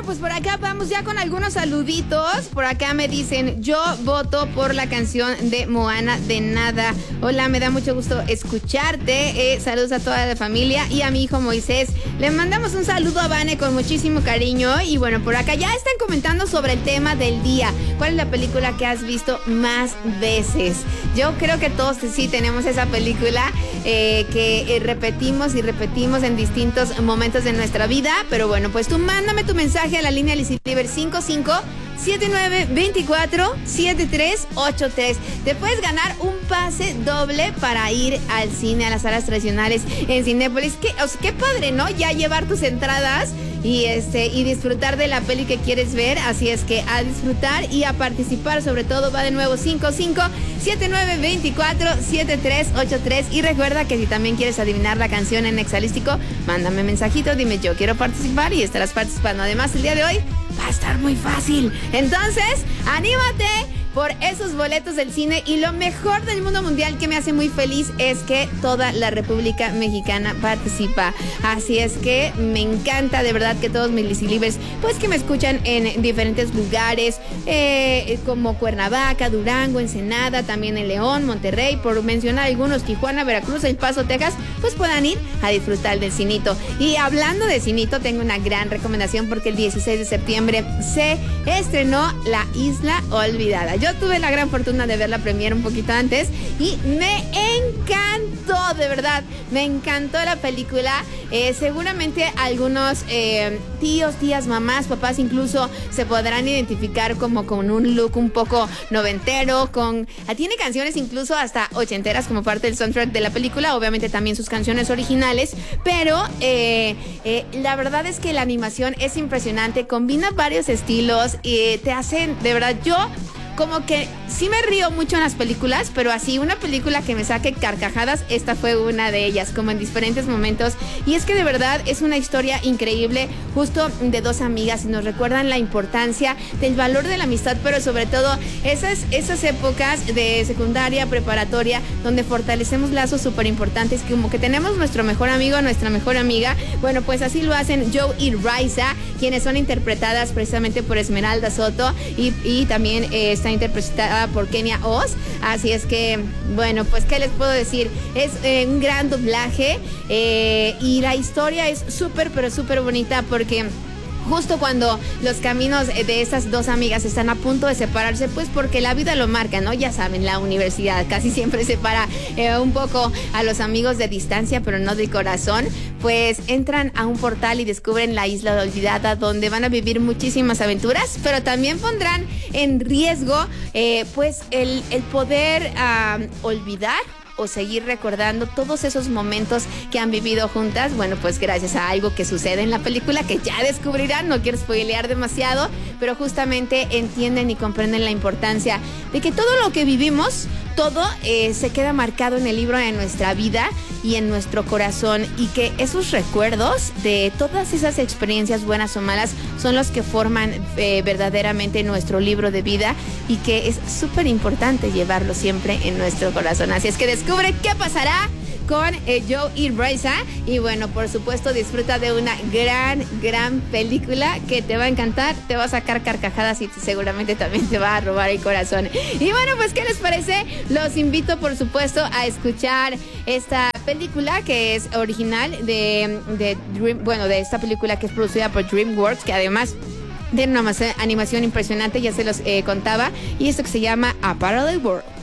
pues por acá vamos ya con algunos saluditos. Por acá me dicen, yo voto por la canción de Moana, de nada. Hola, me da mucho gusto escucharte. Saludos a toda la familia y a mi hijo Moisés. Le mandamos un saludo a Vane con muchísimo cariño. Y bueno, por acá ya están comentando sobre el tema del día. ¿Cuál es la película que has visto más veces? Yo creo que todos sí tenemos esa película que repetimos y repetimos en distintos momentos de nuestra vida. Pero bueno, pues tú mándame tu mensaje a la línea Liciliber 5579247383. Te puedes ganar un pase doble para ir al cine, a las salas tradicionales en Cinépolis. Qué padre, ¿no? Ya llevar tus entradas y disfrutar de la peli que quieres ver. Así es que a disfrutar y a participar, sobre todo. Va de nuevo 5579247383. Y recuerda que si también quieres adivinar la canción en Exalístico, mándame mensajito, dime yo quiero participar y estarás participando. Además, el día de hoy va a estar muy fácil. Entonces, anímate por esos boletos del cine. Y lo mejor del mundo mundial que me hace muy feliz es que toda la República Mexicana participa. Así es que me encanta de verdad que todos mis Licilibers, pues que me escuchan en diferentes lugares, como Cuernavaca, Durango, Ensenada, también en León, Monterrey, por mencionar algunos, Tijuana, Veracruz, El Paso, Texas, pues puedan ir a disfrutar del cinito. Y hablando de cinito, tengo una gran recomendación porque el 16 de septiembre se estrenó La Isla Olvidada. Yo tuve la gran fortuna de ver la premiere un poquito antes y me encantó, de verdad, me encantó la película. Seguramente algunos tíos, tías, mamás, papás incluso se podrán identificar como con un look un poco noventero, tiene canciones incluso hasta ochenteras como parte del soundtrack de la película, obviamente también sus canciones originales, pero la verdad es que la animación es impresionante, combina varios estilos y te hacen, de verdad, yo como que sí me río mucho en las películas, pero así una película que me saque carcajadas, esta fue una de ellas, como en diferentes momentos. Y es que de verdad es una historia increíble, justo de dos amigas, y nos recuerdan la importancia del valor de la amistad, pero sobre todo esas épocas de secundaria, preparatoria, donde fortalecemos lazos súper importantes, como que tenemos nuestro mejor amigo, nuestra mejor amiga. Bueno, pues así lo hacen Joe y Raiza, quienes son interpretadas precisamente por Esmeralda Soto y también está interpretada por Kenia Oz. Así es que, bueno, pues ¿qué les puedo decir? Es un gran doblaje y la historia es súper, pero súper bonita porque justo cuando los caminos de esas dos amigas están a punto de separarse, pues porque la vida lo marca, ¿no? Ya saben, la universidad casi siempre separa un poco a los amigos de distancia, pero no de corazón. Pues entran a un portal y descubren la Isla Olvidada, donde van a vivir muchísimas aventuras, pero también pondrán en riesgo pues el poder olvidar o seguir recordando todos esos momentos que han vivido juntas. Bueno, pues gracias a algo que sucede en la película que ya descubrirán, no quiero spoilear demasiado, pero justamente entienden y comprenden la importancia de que todo lo que vivimos, todo se queda marcado en el libro de nuestra vida y en nuestro corazón, y que esos recuerdos de todas esas experiencias buenas o malas son los que forman verdaderamente nuestro libro de vida, y que es súper importante llevarlo siempre en nuestro corazón. Así es que descubre qué pasará con Joe y Raiza, y bueno, por supuesto disfruta de una gran película que te va a encantar, te va a sacar carcajadas y seguramente también te va a robar el corazón. Y bueno, pues ¿qué les parece? Los invito por supuesto a escuchar esta película que es original de esta película que es producida por DreamWorks, que además de una animación impresionante, ya se los contaba, y esto que se llama A Parallel World.